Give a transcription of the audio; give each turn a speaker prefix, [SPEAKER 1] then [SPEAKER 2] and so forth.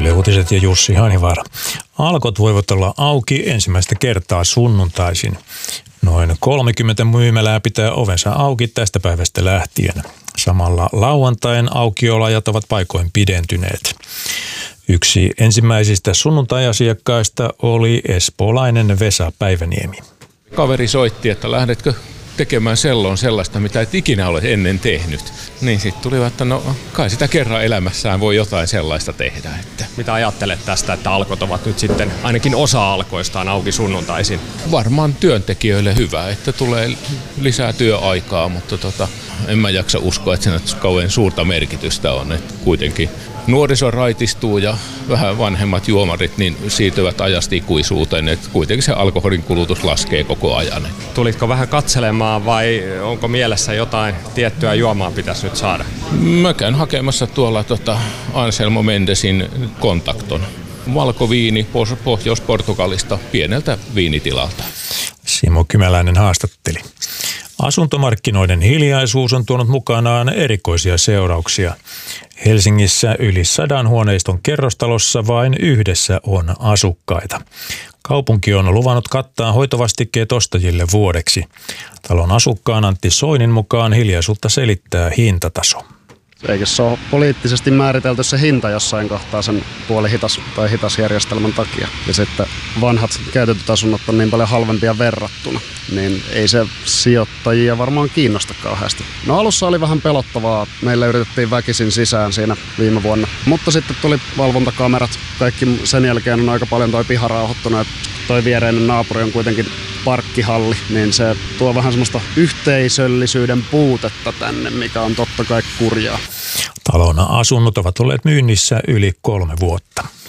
[SPEAKER 1] Yle Uutiset ja Jussi Hanivaara. Alkot voivat olla auki ensimmäistä kertaa sunnuntaisin. Noin 30 myymälää pitää ovensa auki tästä päivästä lähtien. Samalla lauantain aukioloajat ovat paikoin pidentyneet. Yksi ensimmäisistä sunnuntai-asiakkaista oli espoolainen Vesa Päiväniemi.
[SPEAKER 2] Kaveri soitti, että lähdetkö tekemään selloon sellaista, mitä et ikinä ole ennen tehnyt. Niin sitten tuli, että no kai sitä kerran elämässään voi jotain sellaista tehdä. Että.
[SPEAKER 3] Mitä ajattelet tästä, että Alkot ovat nyt sitten ainakin osa alkoistaan auki sunnuntaisin?
[SPEAKER 2] Varmaan työntekijöille hyvä, että tulee lisää työaikaa, mutta en mä jaksa uskoa, että sen kauhean suurta merkitystä on. Että kuitenkin nuoriso raitistuu ja vähän vanhemmat juomarit niin siirtyvät ajasta ikuisuuteen, että kuitenkin se alkoholin kulutus laskee koko ajan.
[SPEAKER 3] Tulitko vähän katselemaan vai onko mielessä jotain tiettyä juomaa pitäisi nyt saada?
[SPEAKER 2] Mä käyn hakemassa tuolla Anselmo Mendesin Kontakton. Valkoviini Pohjois-Portugalista pieneltä viinitilalta.
[SPEAKER 1] Simo Kymäläinen haastatteli. Asuntomarkkinoiden hiljaisuus on tuonut mukanaan erikoisia seurauksia. Helsingissä yli 100 huoneiston kerrostalossa vain yhdessä on asukkaita. Kaupunki on luvannut kattaa hoitovastikkeet ostajille vuodeksi. Talon asukkaan Antti Soinin mukaan hiljaisuutta selittää hintataso.
[SPEAKER 4] Eikö se ole poliittisesti määritelty se hinta jossain kohtaa sen puolihitas tai hitasjärjestelmän takia. Ja sitten vanhat käytetyt asunnot on niin paljon halvempia verrattuna, niin ei se sijoittajia varmaan kiinnosta kauheasti. No alussa oli vähän pelottavaa. Meille yritettiin väkisin sisään siinä viime vuonna. Mutta sitten tuli valvontakamerat. Kaikki sen jälkeen on aika paljon toi piha rauhoittunut. Toi viereinen naapuri on kuitenkin parkkihalli, niin se tuo vähän semmoista yhteisöllisyyden puutetta tänne, mikä on totta kai kurjaa.
[SPEAKER 1] Talon asunnot ovat olleet myynnissä yli 3 vuotta.